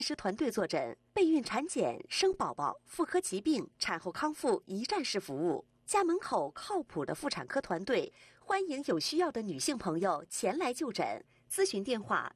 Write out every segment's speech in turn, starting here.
师团队坐诊，备孕产检、生宝宝、妇科疾病、产后康复一站式服务。家门口靠谱的妇产科团队，欢迎有需要的女性朋友前来就诊。咨询电话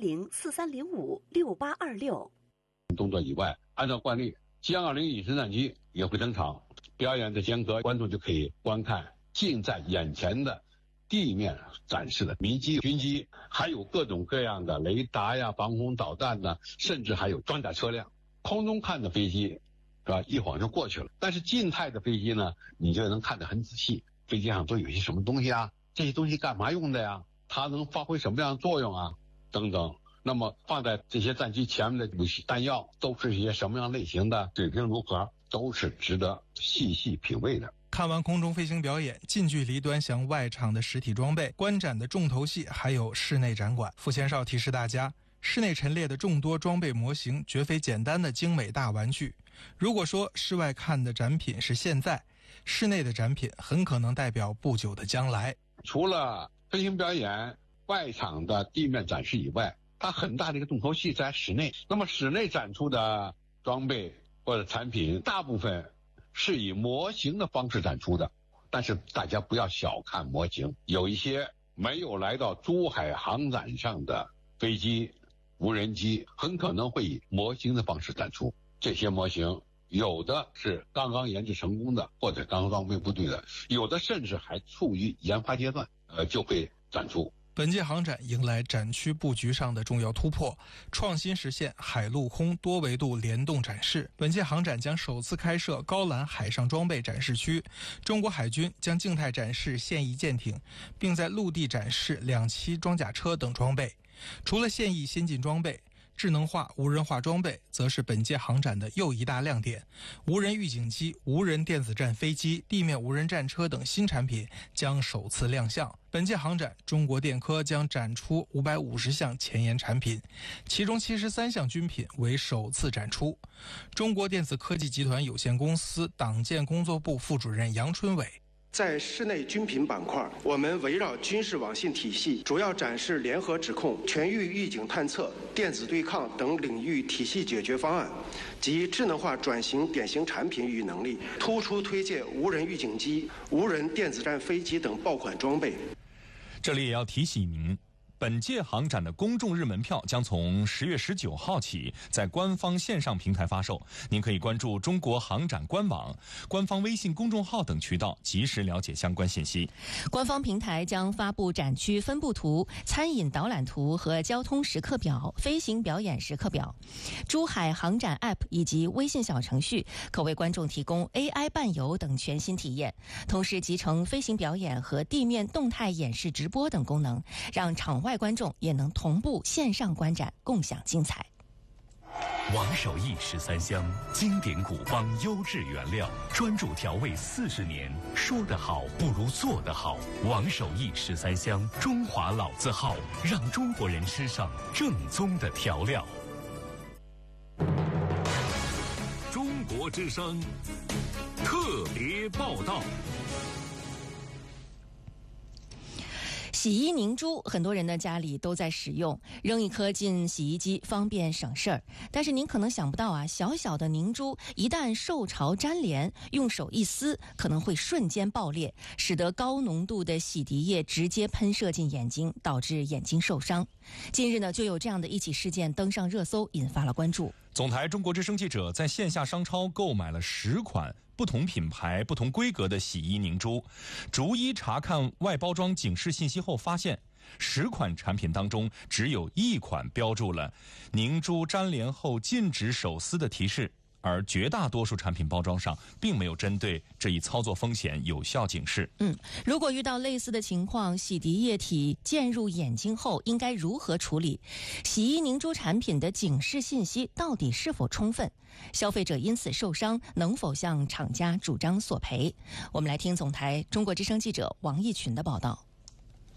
18043056826。 动作以外，按照惯例，G20隐身战机也会登场，表演的间隔，观众就可以观看近在眼前的地面展示的民机、军机，还有各种各样的雷达呀、防空导弹呢，甚至还有装甲车辆。空中看的飞机，是吧？一晃就过去了。但是静态的飞机呢，你就能看得很仔细。飞机上都有些什么东西啊？这些东西干嘛用的呀？它能发挥什么样的作用啊？等等。那么放在这些战机前面的武器弹药都是一些什么样类型的，水平如何，都是值得细细品味的。 看完空中飞行表演，近距离端详外场的实体装备，观展的重头戏还有室内展馆。傅前少提示大家，室内陈列的众多装备模型绝非简单的精美大玩具。如果说室外看的展品是现在，室内的展品很可能代表不久的将来。 除了飞行表演、外场的地面展示以外，它很大的一个重头戏在室内。那么室内展出的装备或者产品，大部分是以模型的方式展出的。但是大家不要小看模型，有一些没有来到珠海航展上的飞机、无人机，很可能会以模型的方式展出。这些模型有的是刚刚研制成功的，或者刚刚装备部队的，有的甚至还处于研发阶段，就会展出。 本届航展迎来展区布局上的重要突破，创新实现海陆空多维度联动展示。本届航展将首次开设高栏海上装备展示区，中国海军将静态展示现役舰艇，并在陆地展示2栖装甲车等装备。除了现役先进装备，智能化、无人化装备则是本届航展的又一大亮点。无人预警机、无人电子战飞机、地面无人战车等新产品将首次亮相。本届航展，中国电科将展出550项前沿产品，其中73项军品为首次展出。中国电子科技集团有限公司党建工作部副主任杨春伟， 在室内军品板块，我们围绕军事网信体系，主要展示联合指控、全域预警探测、电子对抗等领域体系解决方案及智能化转型典型产品与能力，突出推介无人预警机、无人电子战飞机等爆款装备。 这里也要提醒您，本届航展的公众日门票将从10月19号起在官方线上平台发售，您可以关注中国航展官网、官方微信公众号等渠道及时了解相关信息。 官方平台将发布展区分布图、餐饮导览图和交通时刻表、飞行表演时刻表。珠海航展 App 以及微信小程序可为观众提供 AI 伴游等全新体验，同时集成飞行表演和地面动态演示直播等功能，让场外观众也能同步线上观展，共享精彩。 王守义13香，经典古方，优质原料，专注调味40年。说得好不如做得好。王守义13香，中华老字号，让中国人吃上正宗的调料。 中国之声特别报道。 洗衣凝珠，很多人的家里都在使用，扔一颗进洗衣机方便省事儿。但是您可能想不到啊，小小的凝珠一旦受潮粘连，用手一撕，可能会瞬间爆裂，使得高浓度的洗涤液直接喷射进眼睛，导致眼睛受伤。近日呢，就有这样的一起事件登上热搜，引发了关注。 总台中国之声记者在线下商超购买了10款不同品牌、不同规格的洗衣凝珠，逐一查看外包装警示信息后发现，10款产品当中只有1款标注了凝珠粘连后禁止手撕的提示，而绝大多数产品包装上并没有针对这一操作风险有效警示。 如果遇到类似的情况，洗涤液体溅入眼睛后应该如何处理？洗衣凝珠产品的警示信息到底是否充分？消费者因此受伤，能否向厂家主张索赔？我们来听总台中国之声记者王毅群的报道。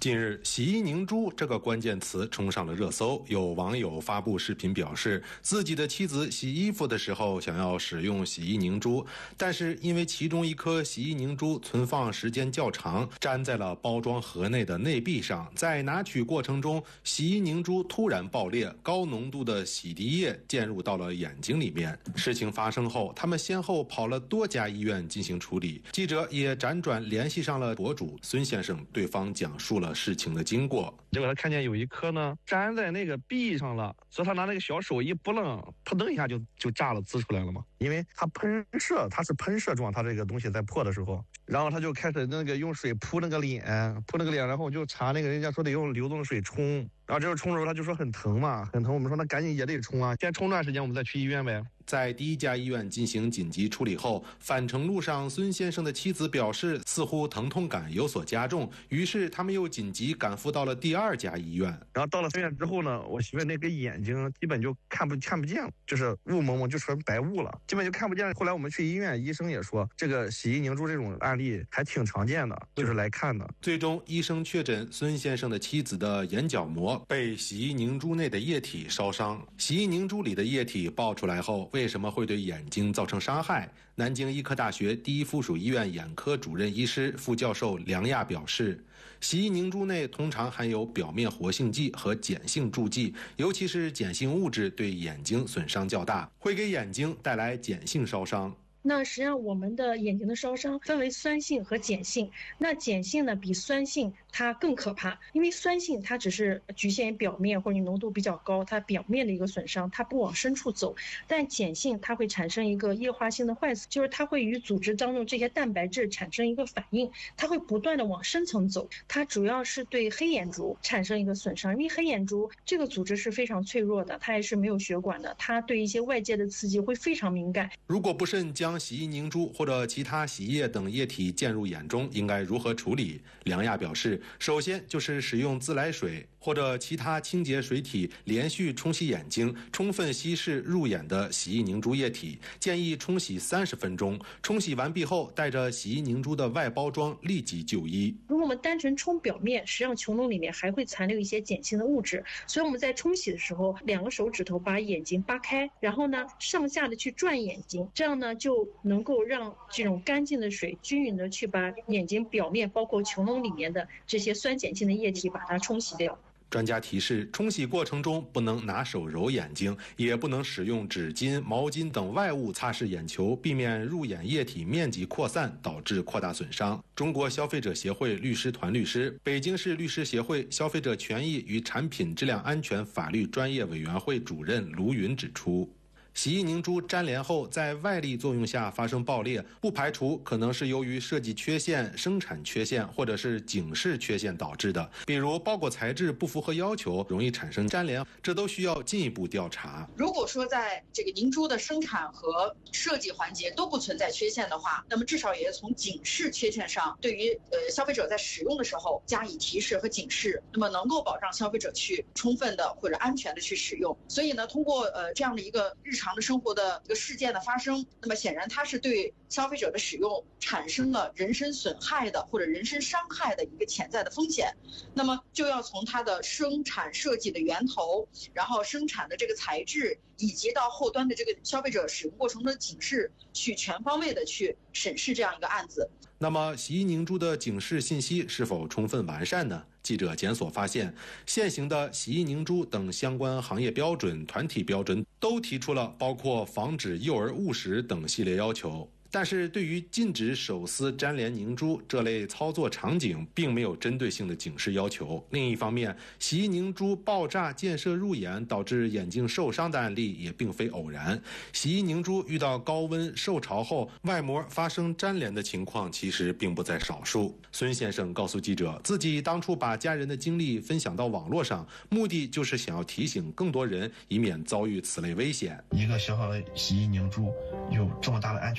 近日，洗衣凝珠这个关键词冲上了热搜，有网友发布视频表示，自己的妻子洗衣服的时候想要使用洗衣凝珠，但是因为其中一颗洗衣凝珠存放时间较长，粘在了包装盒内的内壁上，在拿取过程中，洗衣凝珠突然爆裂，高浓度的洗涤液溅入到了眼睛里面。事情发生后，他们先后跑了多家医院进行处理。记者也辗转联系上了博主孙先生，对方讲述了事情的经过。 结果他看见有一颗呢粘在那个壁上了，所以他拿那个小手一拨楞，扑腾一下就炸了，滋出来了嘛。因为它喷射，它是喷射状，它这个东西在破的时候，然后他就开始那个用水扑那个脸，然后就查那个人家说得用流动水冲，然后这个冲的时候他就说很疼嘛，很疼。我们说那赶紧也得冲啊，先冲段时间我们再去医院呗。 在第一家医院进行紧急处理后，返程路上，孙先生的妻子表示似乎疼痛感有所加重，于是他们又紧急赶赴到了第二家医院。 然后到了医院之后呢，我媳妇那个眼睛基本就看不见了，就是雾蒙蒙，就成白雾了，基本就看不见。后来我们去医院，医生也说这个洗衣凝珠这种案例还挺常见的，就是来看的。 最终医生确诊孙先生的妻子的眼角膜被洗衣凝珠内的液体烧伤。洗衣凝珠里的液体爆出来后，为什么会对眼睛造成伤害？南京医科大学第一附属医院眼科主任医师、副教授梁亚表示，洗衣凝珠内通常含有表面活性剂和碱性助剂，尤其是碱性物质对眼睛损伤较大，会给眼睛带来碱性烧伤。 那实际上我们的眼睛的烧伤分为酸性和碱性，那碱性呢比酸性它更可怕，因为酸性它只是局限于表面或者你浓度比较高，它表面的一个损伤，它不往深处走。但碱性它会产生一个液化性的坏死，就是它会与组织当中这些蛋白质产生一个反应，它会不断的往深层走。它主要是对黑眼珠产生一个损伤，因为黑眼珠这个组织是非常脆弱的，它也是没有血管的，它对一些外界的刺激会非常敏感。 如果不慎将洗衣凝珠或者其他洗液等液体溅入眼中，应该如何处理？梁亚表示，首先就是使用自来水或者其他清洁水体连续冲洗眼睛，充分稀释入眼的洗衣凝珠液体，建议冲洗30分钟。冲洗完毕后，带着洗衣凝珠的外包装立即就医。 如果我们单纯冲表面，实际上球脓里面还会残留一些碱性的物质，所以我们在冲洗的时候，2个手指头把眼睛扒开，然后呢上下的去转眼睛，这样呢就能够让这种干净的水均匀的去把眼睛表面包括球脓里面的这些酸碱性的液体把它冲洗掉。 专家提示，冲洗过程中不能拿手揉眼睛，也不能使用纸巾、毛巾等外物擦拭眼球，避免入眼液体面积扩散，导致扩大损伤。中国消费者协会律师团律师、北京市律师协会消费者权益与产品质量安全法律专业委员会主任卢云指出，洗衣凝珠粘连后在外力作用下发生爆裂，不排除可能是由于设计缺陷、生产缺陷或者是警示缺陷导致的，比如包裹材质不符合要求，容易产生粘连，这都需要进一步调查。 如果说在这个凝珠的生产和设计环节都不存在缺陷的话，那么至少也从警示缺陷上，对于消费者在使用的时候加以提示和警示，那么能够保障消费者去充分的或者安全的去使用。所以呢，通过这样的一个日常的生活的一个事件的发生，那么显然它是对消费者的使用产生了人身损害的或者人身伤害的一个潜在的风险，那么就要从它的生产设计的源头，然后生产的这个材质，以及到后端的这个消费者使用过程的警示，去全方位的去审视这样一个案子。 那么洗衣凝珠的警示信息是否充分完善呢？记者检索发现，现行的洗衣凝珠等相关行业标准、团体标准都提出了包括防止幼儿误食等系列要求。但是对于禁止手撕粘连凝珠这类操作场景，并没有针对性的警示要求。另一方面，洗衣凝珠爆炸溅射入眼导致眼睛受伤的案例也并非偶然。洗衣凝珠遇到高温受潮后，外膜发生粘连的情况其实并不在少数。孙先生告诉记者，自己当初把家人的经历分享到网络上，目的就是想要提醒更多人，以免遭遇此类危险。 一个小小的洗衣凝珠有这么大的安全隐患，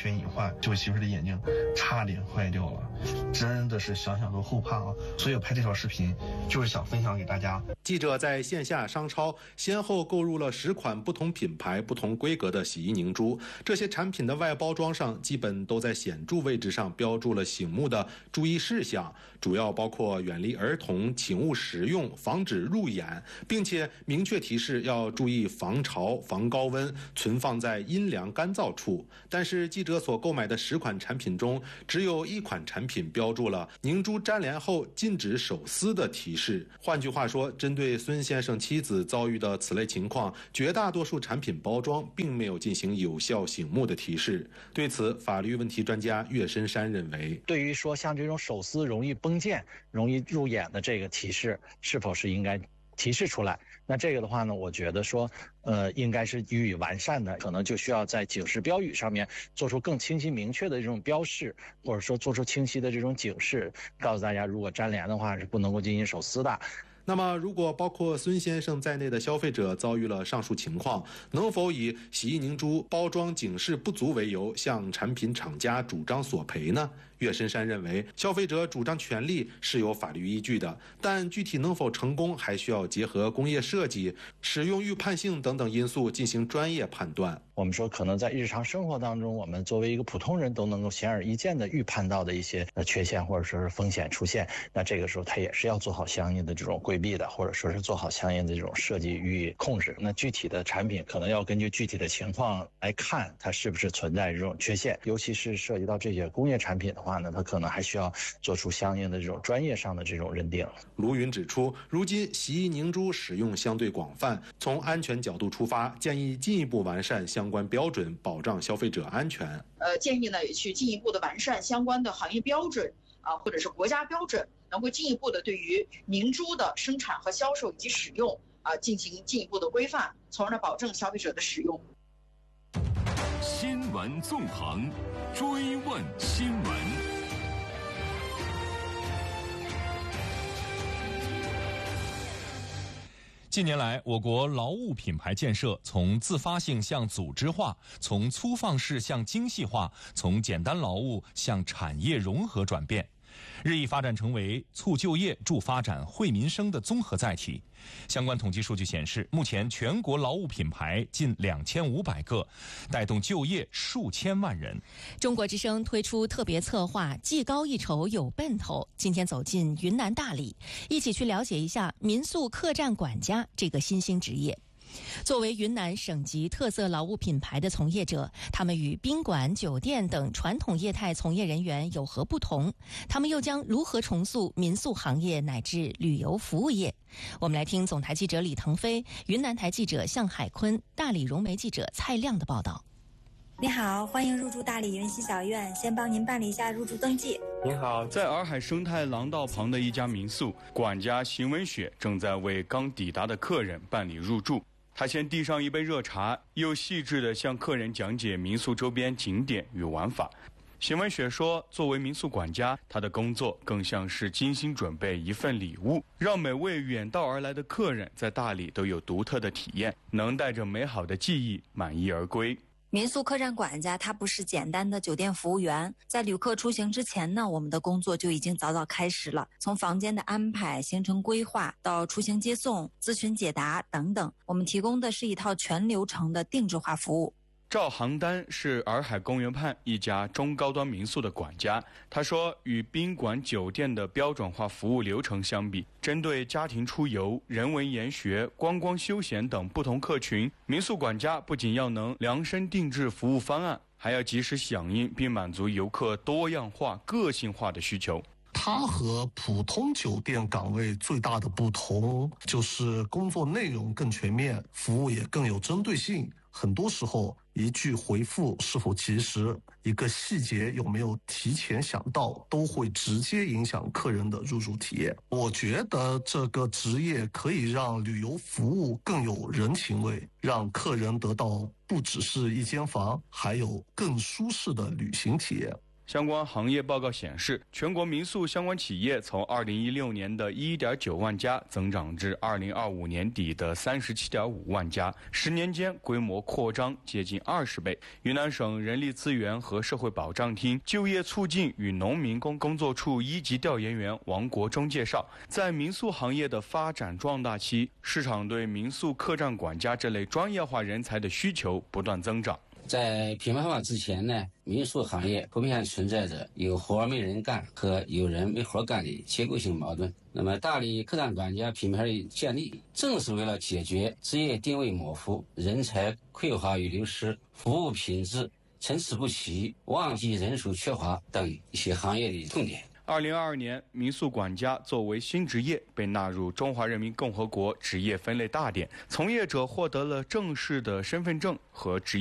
话，就我媳妇的眼睛差点坏掉了，真的是想想都后怕啊！所以我拍这条视频就是想分享给大家。 记者在线下商超先后购入了10款不同品牌、不同规格的洗衣凝珠，这些产品的外包装上基本都在显著位置上标注了醒目的注意事项，主要包括远离儿童、请勿使用、防止入眼，并且明确提示要注意防潮、防高温，存放在阴凉干燥处。但是记者所购买的10款产品中，只有1款产品标注了凝珠粘连后禁止手撕的提示。换句话说，针对孙先生妻子遭遇的此类情况，绝大多数产品包装并没有进行有效醒目的提示。对此，法律问题专家岳深山认为， 对于说像这种手撕容易崩溅、容易入眼的这个提示，是否是应该提示出来？那这个的话呢，我觉得说，应该是予以完善的，可能就需要在警示标语上面做出更清晰明确的这种标示，或者说做出清晰的这种警示，告诉大家，如果粘连的话是不能够进行手撕的。 那么，如果包括孙先生在内的消费者遭遇了上述情况，能否以洗衣凝珠包装警示不足为由向产品厂家主张索赔呢？岳深山认为，消费者主张权利是有法律依据的，但具体能否成功，还需要结合工业设计、使用预判性等等因素进行专业判断。 我们说，可能在日常生活当中，我们作为一个普通人都能够显而易见的预判到的一些缺陷或者说是风险出现，那这个时候它也是要做好相应的这种规避的，或者说是做好相应的这种设计予以控制。那具体的产品可能要根据具体的情况来看，它是不是存在这种缺陷，尤其是涉及到这些工业产品的话呢，它可能还需要做出相应的这种专业上的这种认定。 卢云指出，如今洗衣凝珠使用相对广泛，从安全角度出发，建议进一步完善相关标准，保障消费者安全。 建议呢也去进一步的完善相关的行业标准或者是国家标准，能够进一步的对于凝珠的生产和销售以及使用进行进一步的规范，从而呢保证消费者的使用。 新闻纵横，追问新闻。 近年来，我国劳务品牌建设从自发性向组织化，从粗放式向精细化，从简单劳务向产业融合转变，日益发展成为促就业、助发展、惠民生的综合载体。相关统计数据显示，目前全国劳务品牌近2500个，带动就业数千万人。 中国之声推出特别策划，技高一筹有奔头。今天走进云南大理，一起去了解一下民宿客栈管家这个新兴职业。作为云南省级特色劳务品牌的从业者，他们与宾馆、酒店等传统业态从业人员有何不同？他们又将如何重塑民宿行业乃至旅游服务业？我们来听总台记者李腾飞、云南台记者向海坤、大理融媒记者蔡亮的报道。 你好，欢迎入住大理云溪小院，先帮您办理一下入住登记。 您好，在洱海生态廊道旁的一家民宿，管家邢文雪正在为刚抵达的客人办理入住。他先递上一杯热茶，又细致地向客人讲解民宿周边景点与玩法。邢文雪说，作为民宿管家，他的工作更像是精心准备一份礼物，让每位远道而来的客人在大理都有独特的体验，能带着美好的记忆满意而归。 民宿客栈管家，他不是简单的酒店服务员，在旅客出行之前呢，我们的工作就已经早早开始了。从房间的安排、行程规划到出行接送、咨询解答等等，我们提供的是一套全流程的定制化服务。 赵航丹是洱海公园畔一家中高端民宿的管家。他说，与宾馆酒店的标准化服务流程相比，针对家庭出游、人文研学、观光休闲等不同客群，民宿管家不仅要能量身定制服务方案，还要及时响应并满足游客多样化、个性化的需求。 它和普通酒店岗位最大的不同就是工作内容更全面，服务也更有针对性。很多时候，一句回复是否及时，一个细节有没有提前想到，都会直接影响客人的入住体验。我觉得这个职业可以让旅游服务更有人情味，让客人得到不只是一间房，还有更舒适的旅行体验。 相关行业报告显示，全国民宿相关企业从2016年的1.9万家增长至2025年底的37.5万家，10年间规模扩张接近20倍。云南省人力资源和社会保障厅就业促进与农民工工作处1级调研员王国忠介绍，在民宿行业的发展壮大期，市场对民宿客栈管家这类专业化人才的需求不断增长。 在品牌化之前呢，民宿行业普遍存在着有活没人干和有人没活干的结构性矛盾。那么大理客栈管家品牌的建立，正是为了解决职业定位模糊、人才匮乏与流失、服务品质参差不齐、旺季人数缺乏等一些行业的痛点。 2022年，民宿管家作为新职业被纳入中华人民共和国职业分类大典，从业者获得了正式的身份证和职业